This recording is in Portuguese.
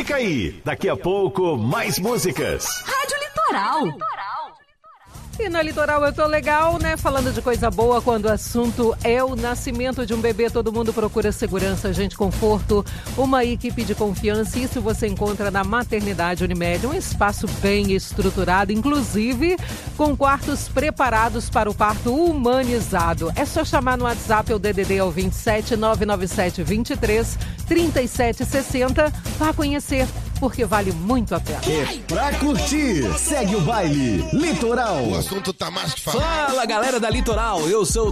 fica aí. Daqui a pouco, mais músicas. Rádio Litoral. E na Litoral eu tô legal, né? Falando de coisa boa, quando o assunto é o nascimento de um bebê, todo mundo procura segurança, gente, conforto, uma equipe de confiança. Isso você encontra na Maternidade Unimed, um espaço bem estruturado, inclusive com quartos preparados para o parto humanizado. É só chamar no WhatsApp, o DDD é o 27 997 23 37 60. Vá conhecer, porque vale muito a pena. É pra curtir. Segue o baile. Litoral. O assunto tá mais de falar. Fala, galera da Litoral, eu sou